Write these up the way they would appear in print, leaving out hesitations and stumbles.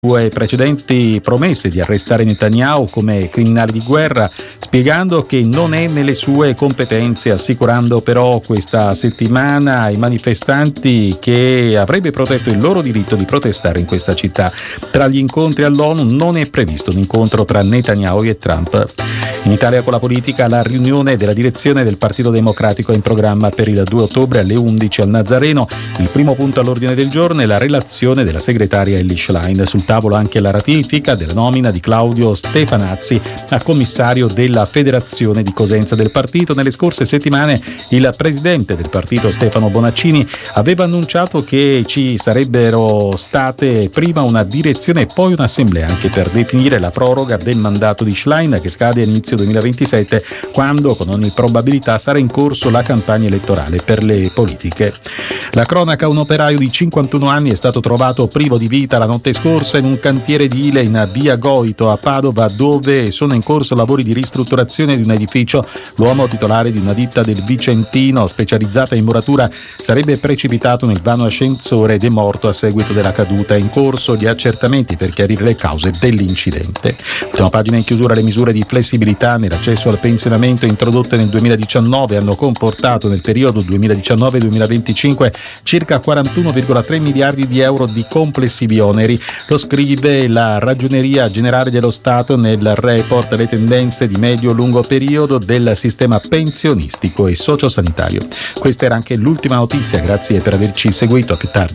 sue precedenti promesse di arrestare Netanyahu come criminale di guerra, spiegando che non è nelle sue competenze, assicurando però questa settimana ai manifestanti che avrebbe protetto il loro diritto di protestare in questa città. Tra gli incontri all'ONU non è previsto un incontro tra Netanyahu e Trump. In Italia con la politica, la riunione della direzione del Partito Democratico è in programma per il 2 ottobre alle 11 al Nazareno. Il primo punto all'ordine del giorno è la relazione della segretaria Elly Schlein. Sul tavolo anche la ratifica della nomina di Claudio Stefanazzi a commissario della Federazione di Cosenza del partito. Nelle scorse settimane il presidente del partito Stefano Bonaccini aveva annunciato che ci sarebbero state prima una direzione e poi un'assemblea anche per definire la proroga del mandato di Schlein, che scade all'inizio 2027, quando con ogni probabilità sarà in corso la campagna elettorale per le politiche. La cronaca: un operaio di 51 anni è stato trovato privo di vita la notte scorsa in un cantiere edile in via Goito a Padova, dove sono in corso lavori di ristrutturazione di un edificio. L'uomo, titolare di una ditta del Vicentino specializzata in muratura, sarebbe precipitato nel vano ascensore ed è morto a seguito della caduta. È in corso gli accertamenti per chiarire le cause dell'incidente. Ultima pagina in chiusura: le misure di flessibilità nell'accesso al pensionamento introdotte nel 2019 hanno comportato nel periodo 2019-2025 circa 41,3 miliardi di euro di complessivi oneri. Lo scrive la Ragioneria Generale dello Stato nel report Le tendenze di medio-lungo periodo del sistema pensionistico e sociosanitario. Questa era anche l'ultima notizia, grazie per averci seguito, a più tardi.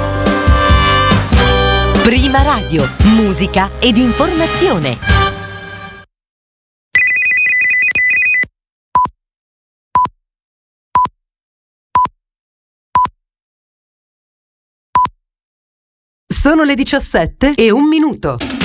Prima Radio, musica ed informazione. Sono le 17:01.